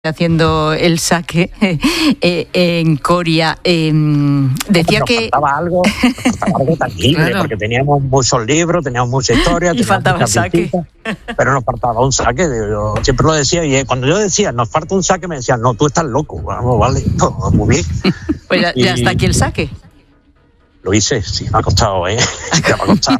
haciendo el saque en Coria, decía que faltaba algo tangible, claro, porque teníamos muchos libros, teníamos mucha historia y faltaba el saque, pero nos faltaba un saque. Yo siempre lo decía, y cuando yo decía nos falta un saque, me decían, no, tú estás loco. Vamos, vale, no, muy bien. Pues ya está aquí el saque. Lo hice, sí, me ha costado, me ha costado.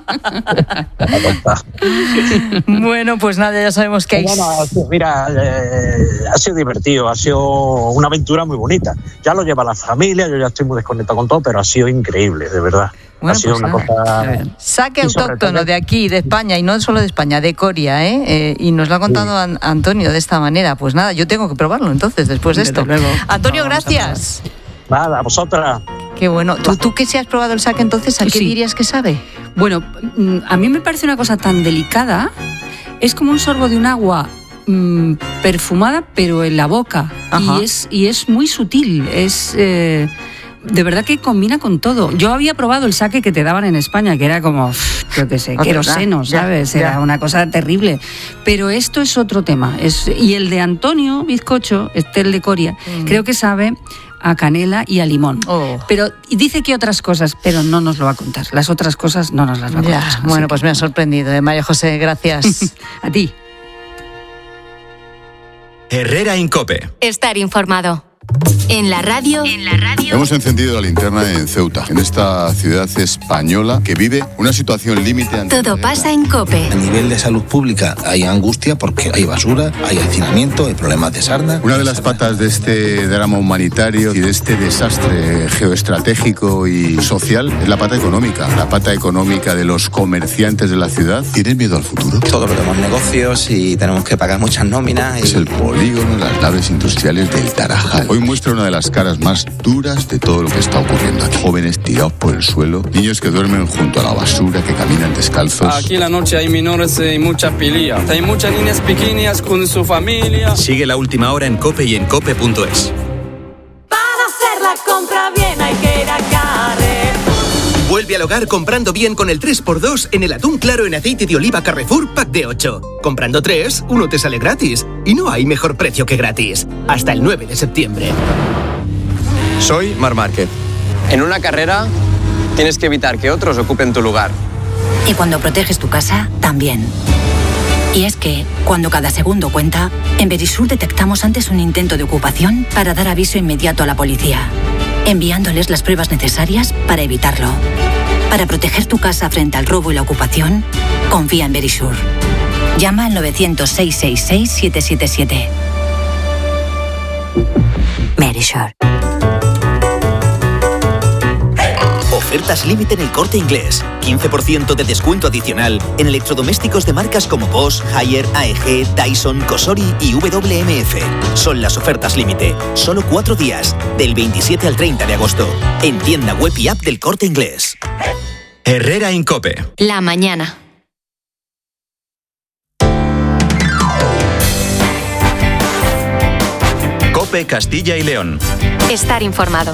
Bueno, pues nada, ya sabemos que hay... Bueno, mira, ha sido divertido, ha sido una aventura muy bonita. Ya lo lleva la familia, yo ya estoy muy desconectado con todo, pero ha sido increíble, de verdad. Bueno, ha sido pues una cosa... Saque autóctono de aquí, de España, y no solo de España, de Coria, y nos lo ha contado sí. Antonio de esta manera. Pues nada, yo tengo que probarlo entonces, después de esto. Luego. Antonio, gracias. Nada, a vosotras. Qué bueno. ¿Tú que si has probado el saque entonces, ¿a qué dirías que sabe? Bueno, a mí me parece una cosa tan delicada. Es como un sorbo de un agua perfumada, pero en la boca. Y es muy sutil. Es de verdad que combina con todo. Yo había probado el saque que te daban en España, que era como, yo qué sé, queroseno, ¿sabes? Era una cosa terrible. Pero esto es otro tema. Y el de Antonio Bizcocho, el de Coria, creo que sabe a canela y a limón. Pero dice que otras cosas, pero no nos lo va a contar. Las otras cosas no nos las va a contar. Bueno, pues me ha sorprendido, María José, gracias. A ti. Herrera en COPE. Estar informado. En la radio. Hemos encendido la linterna en Ceuta, en esta ciudad española que vive una situación límite. Todo pasa en COPE. A nivel de salud pública hay angustia porque hay basura, hay hacinamiento, hay problemas de sarna. Una de las patas de este drama humanitario y de este desastre geoestratégico y social es la pata económica. La pata económica de los comerciantes de la ciudad. ¿Tienen miedo al futuro? Todos tenemos negocios y tenemos que pagar muchas nóminas. Es el polígono, las naves industriales del Tarajal. Hoy muestra una de las caras más duras de todo lo que está ocurriendo aquí. Jóvenes tirados por el suelo, niños que duermen junto a la basura, que caminan descalzos. Aquí en la noche hay menores y muchas peleas. Hay muchas niñas pequeñas con su familia. Sigue la última hora en COPE y en COPE.es. Para hacer la compra bien hay que ir a Carrefour. Vuelve al hogar comprando bien con el 3x2 en el atún claro en aceite de oliva Carrefour Pack de 8. Comprando 3, uno te sale gratis. Y no hay mejor precio que gratis. Hasta el 9 de septiembre. Soy Marc Márquez. En una carrera tienes que evitar que otros ocupen tu lugar. Y cuando proteges tu casa, también. Y es que, cuando cada segundo cuenta, en Verisur detectamos antes un intento de ocupación para dar aviso inmediato a la policía, enviándoles las pruebas necesarias para evitarlo. Para proteger tu casa frente al robo y la ocupación, confía en Verisur. Llama al 900-666-777. Verisur. Ofertas límite en El Corte Inglés. 15% de descuento adicional en electrodomésticos de marcas como Bosch, Haier, AEG, Dyson, Cosori y WMF. Son las ofertas límite. Solo 4 días, del 27 al 30 de agosto. En tienda web y app del Corte Inglés. Herrera en COPE. La mañana. COPE Castilla y León. Estar informado.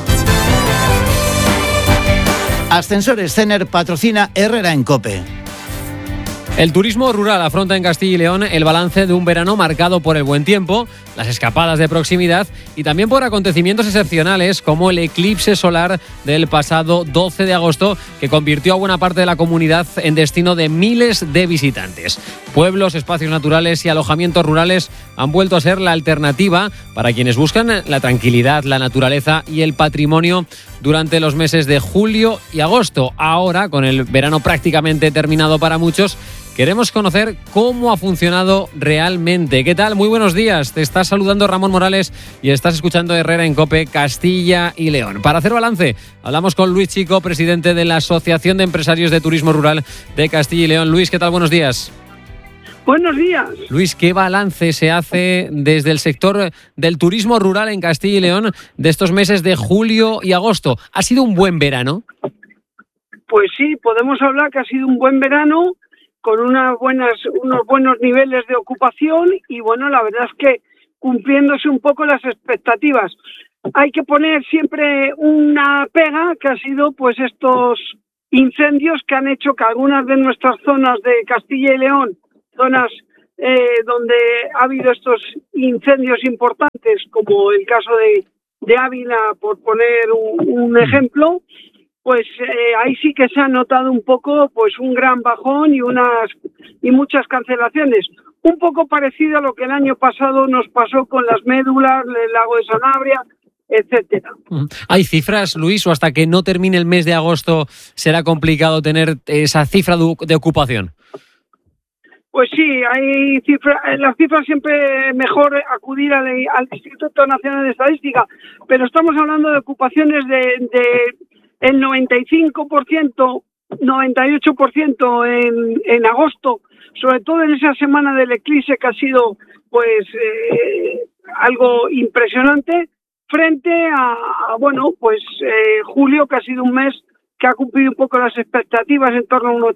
Ascensores Cener patrocina Herrera en COPE. El turismo rural afronta en Castilla y León el balance de un verano marcado por el buen tiempo, las escapadas de proximidad y también por acontecimientos excepcionales como el eclipse solar del pasado 12 de agosto que convirtió a buena parte de la comunidad en destino de miles de visitantes. Pueblos, espacios naturales y alojamientos rurales han vuelto a ser la alternativa para quienes buscan la tranquilidad, la naturaleza y el patrimonio durante los meses de julio y agosto. Ahora, con el verano prácticamente terminado para muchos, queremos conocer cómo ha funcionado realmente. ¿Qué tal? Muy buenos días. Te está saludando Ramón Morales y estás escuchando Herrera en COPE Castilla y León. Para hacer balance, hablamos con Luis Chico, presidente de la Asociación de Empresarios de Turismo Rural de Castilla y León. Luis, ¿qué tal? Buenos días. Buenos días. Luis, ¿qué balance se hace desde el sector del turismo rural en Castilla y León de estos meses de julio y agosto? ¿Ha sido un buen verano? Pues sí, podemos hablar que ha sido un buen verano con unos buenos niveles de ocupación y bueno, la verdad es que cumpliéndose un poco las expectativas. Hay que poner siempre una pega que ha sido pues estos incendios que han hecho que algunas de nuestras zonas de Castilla y León, zonas donde ha habido estos incendios importantes, como el caso de Ávila, por poner un ejemplo, pues ahí sí que se ha notado un poco pues un gran bajón y muchas cancelaciones. Un poco parecido a lo que el año pasado nos pasó con las médulas, el lago de Sanabria, etcétera. ¿Hay cifras, Luis, o hasta que no termine el mes de agosto será complicado tener esa cifra de ocupación? Pues sí, hay cifras. Las cifras siempre mejor acudir al Instituto Nacional de Estadística, pero estamos hablando de ocupaciones de el 95%, 98% en agosto, sobre todo en esa semana del eclipse que ha sido pues algo impresionante, frente a julio, que ha sido un mes que ha cumplido un poco las expectativas, en torno a un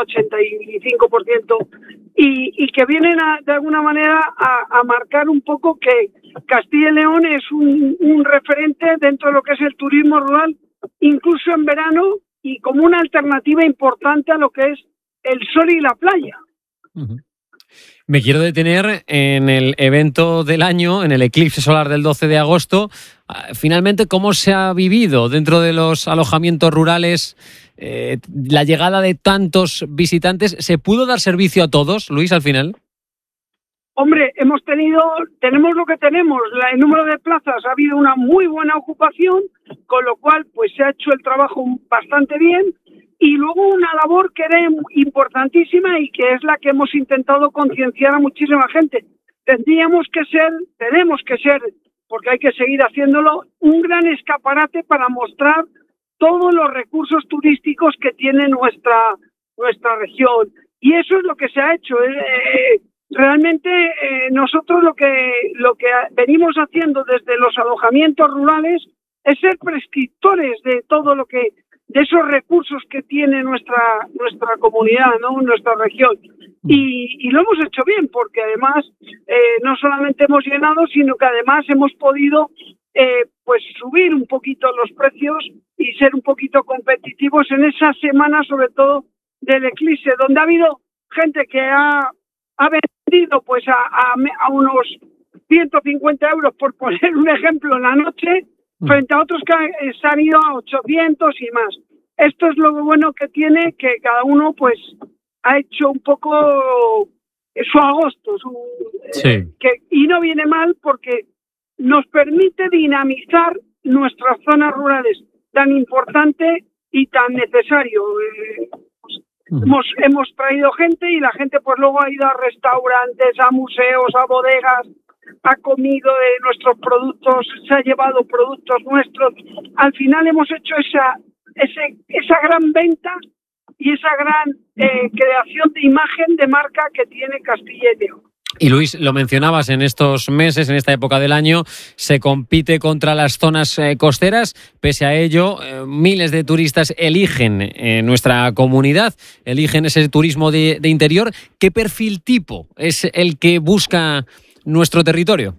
80-85%, y que vienen de alguna manera a marcar un poco que Castilla y León es un referente dentro de lo que es el turismo rural, incluso en verano, y como una alternativa importante a lo que es el sol y la playa. Uh-huh. Me quiero detener en el evento del año, en el eclipse solar del 12 de agosto. Finalmente, ¿cómo se ha vivido dentro de los alojamientos rurales la llegada de tantos visitantes? ¿Se pudo dar servicio a todos, Luis, al final? Hombre, tenemos lo que tenemos, el número de plazas, ha habido una muy buena ocupación, con lo cual pues se ha hecho el trabajo bastante bien, y luego una labor que era importantísima y que es la que hemos intentado concienciar a muchísima gente. Tenemos que ser, porque hay que seguir haciéndolo, un gran escaparate para mostrar todos los recursos turísticos que tiene nuestra región, y eso es lo que se ha hecho. Realmente nosotros lo que venimos haciendo desde los alojamientos rurales es ser prescriptores de todo de esos recursos que tiene nuestra comunidad, ¿no? Nuestra región, y lo hemos hecho bien, porque además no solamente hemos llenado, sino que además hemos podido pues subir un poquito los precios y ser un poquito competitivos en esa semana, sobre todo del eclipse, donde ha habido gente que ha vendido pues a unos 150 euros, por poner un ejemplo, en la noche, frente a otros que se han ido a 800 y más. Esto es lo bueno que tiene, que cada uno pues ha hecho un poco su agosto, y no viene mal, porque nos permite dinamizar nuestras zonas rurales, tan importante y tan necesario. Hemos traído gente, y la gente pues luego ha ido a restaurantes, a museos, a bodegas, ha comido de nuestros productos, se ha llevado productos nuestros. Al final hemos hecho esa gran venta y esa gran creación de imagen de marca que tiene Castilla y León. Y Luis, lo mencionabas, en estos meses, en esta época del año, se compite contra las zonas costeras. Pese a ello, miles de turistas eligen nuestra comunidad, eligen ese turismo de interior. ¿Qué perfil tipo es el que busca nuestro territorio?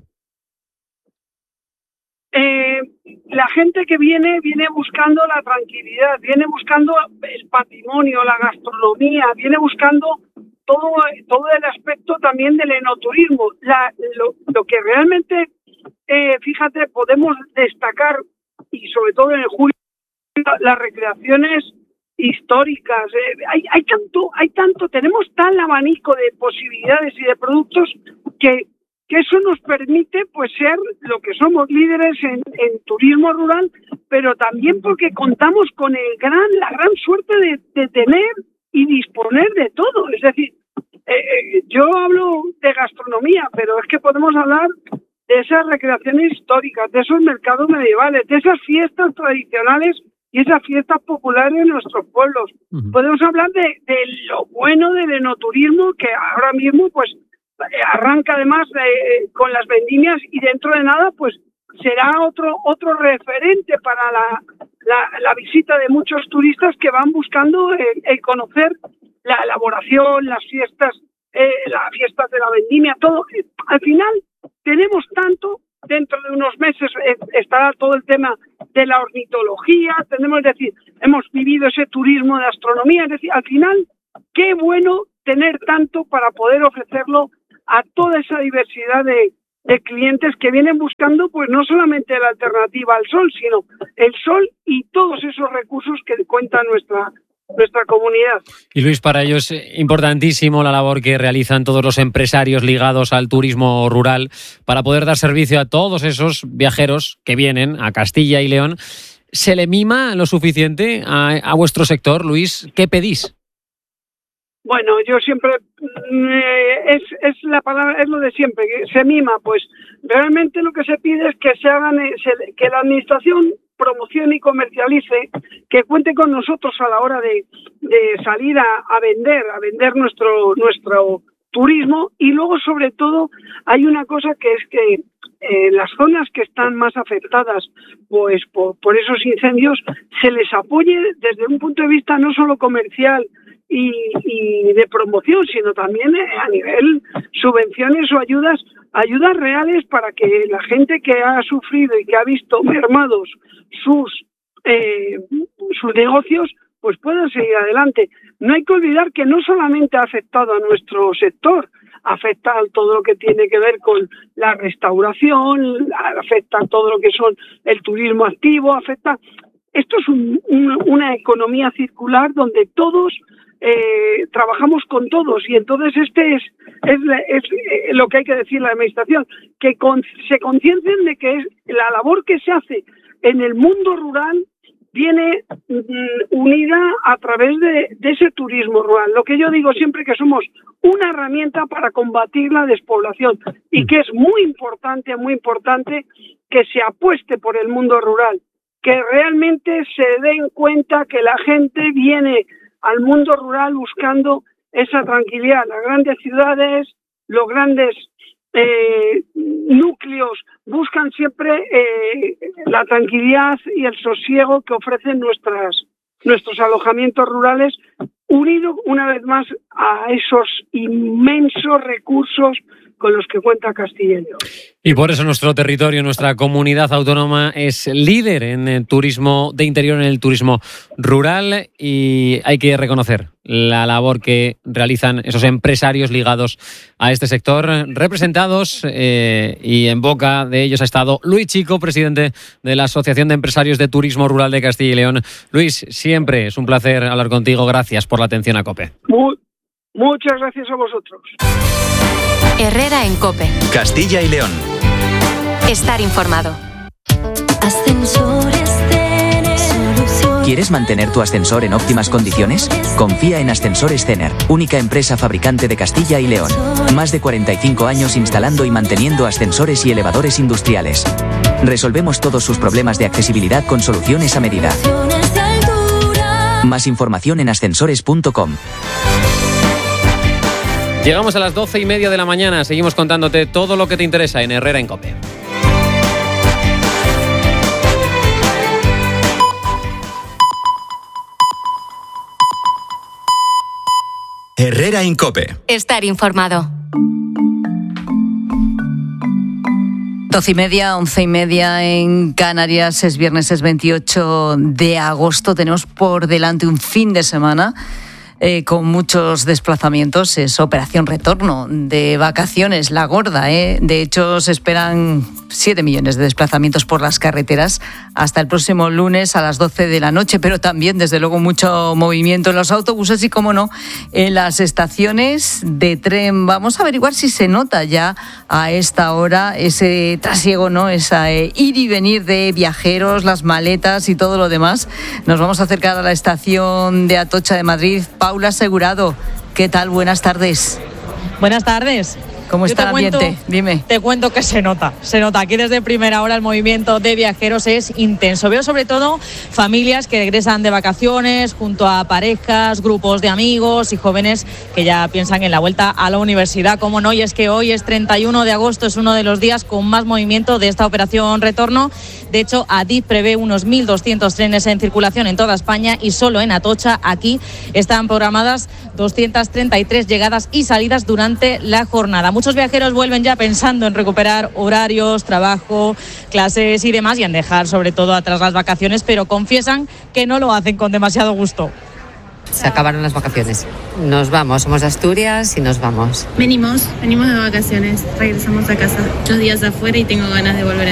La gente que viene buscando la tranquilidad, viene buscando el patrimonio, la gastronomía, viene buscando todo el aspecto también del enoturismo. Lo que realmente, fíjate, podemos destacar, y sobre todo en el julio, las recreaciones históricas. Hay tanto, tenemos tal abanico de posibilidades y de productos que eso nos permite pues ser lo que somos, líderes en turismo rural, pero también porque contamos con la gran suerte de tener y disponer de todo. Es decir, yo hablo de gastronomía, pero es que podemos hablar de esas recreaciones históricas, de esos mercados medievales, de esas fiestas tradicionales y esas fiestas populares en nuestros pueblos. Uh-huh. Podemos hablar de lo bueno del enoturismo, que ahora mismo pues arranca además con las vendimias, y dentro de nada pues será otro referente para la visita de muchos turistas que van buscando el conocer la elaboración, las fiestas de la vendimia, todo. Al final tenemos tanto. Dentro de unos meses estará todo el tema de la ornitología, hemos vivido ese turismo de astronomía. Es decir, al final, qué bueno tener tanto para poder ofrecerlo a toda esa diversidad de clientes que vienen buscando pues no solamente la alternativa al sol, sino el sol y todos esos recursos que cuenta nuestra comunidad. Y Luis, para ello es importantísimo la labor que realizan todos los empresarios ligados al turismo rural para poder dar servicio a todos esos viajeros que vienen a Castilla y León. ¿Se le mima lo suficiente a vuestro sector, Luis? ¿Qué pedís? Bueno, yo siempre es la palabra, es lo de siempre, que se mima. Pues realmente lo que se pide es que que la administración promocione y comercialice, que cuente con nosotros a la hora de salir a vender nuestro turismo. Y luego, sobre todo, hay una cosa que es que las zonas que están más afectadas pues por esos incendios se les apoye desde un punto de vista no solo comercial y de promoción, sino también a nivel subvenciones o ayudas reales para que la gente que ha sufrido y que ha visto mermados sus negocios pues puedan seguir adelante. No hay que olvidar que no solamente ha afectado a nuestro sector, afecta a todo lo que tiene que ver con la restauración, afecta a todo lo que son el turismo activo, afecta. Esto es una economía circular donde todos trabajamos con todos, y entonces es lo que hay que decir a la administración, que se conciencien de que es la labor que se hace en el mundo rural viene unida a través de ese turismo rural. Lo que yo digo siempre, que somos una herramienta para combatir la despoblación, y que es muy importante que se apueste por el mundo rural, que realmente se den cuenta que la gente viene al mundo rural buscando esa tranquilidad. Las grandes ciudades, los grandes núcleos buscan siempre la tranquilidad y el sosiego que ofrecen nuestros alojamientos rurales, unido una vez más a esos inmensos recursos con los que cuenta Castilla y León. Y por eso nuestro territorio, nuestra comunidad autónoma es líder en el turismo de interior, en el turismo rural, y hay que reconocer la labor que realizan esos empresarios ligados a este sector, representados y en boca de ellos ha estado Luis Chico, presidente de la Asociación de Empresarios de Turismo Rural de Castilla y León. Luis, siempre es un placer hablar contigo. Gracias por la atención a COPE. Muchas gracias a vosotros. Herrera en COPE. Castilla y León. Estar informado. ¿Quieres mantener tu ascensor en óptimas condiciones? Confía en Ascensores Cener, única empresa fabricante de Castilla y León. Más de 45 años instalando y manteniendo ascensores y elevadores industriales. Resolvemos todos sus problemas de accesibilidad con soluciones a medida. Más información en ascensores.com. Llegamos a las 12:30 de la mañana. Seguimos contándote todo lo que te interesa en Herrera en COPE. Herrera en COPE. Estar informado. 12:30, 11:30 en Canarias. Es viernes, es 28 de agosto. Tenemos por delante un fin de semana con muchos desplazamientos. Es operación retorno de vacaciones, la gorda, ¿eh? De hecho, se esperan 7 millones de desplazamientos por las carreteras hasta el próximo lunes a las 12 de la noche, pero también, desde luego, mucho movimiento en los autobuses y, como no, en las estaciones de tren. Vamos a averiguar si se nota ya a esta hora ese trasiego, ¿no? Esa ir y venir de viajeros, las maletas y todo lo demás. Nos vamos a acercar a la estación de Atocha de Madrid. Paula Asegurado, ¿qué tal? Buenas tardes. Buenas tardes. ¿Cómo está el ambiente? Dime. Te cuento que se nota. Aquí desde primera hora el movimiento de viajeros es intenso. Veo sobre todo familias que regresan de vacaciones junto a parejas, grupos de amigos y jóvenes que ya piensan en la vuelta a la universidad. Cómo no, y es que hoy es 31 de agosto, es uno de los días con más movimiento de esta operación retorno. De hecho, Adif prevé unos 1.200 trenes en circulación en toda España, y solo en Atocha, aquí, están programadas 233 llegadas y salidas durante la jornada. Muchos viajeros vuelven ya pensando en recuperar horarios, trabajo, clases y demás, y en dejar sobre todo atrás las vacaciones, pero confiesan que no lo hacen con demasiado gusto. se acabaron las vacaciones. Nos vamos, somos de Asturias y nos vamos. Venimos de vacaciones, regresamos a casa. Muchos días afuera y tengo ganas de volver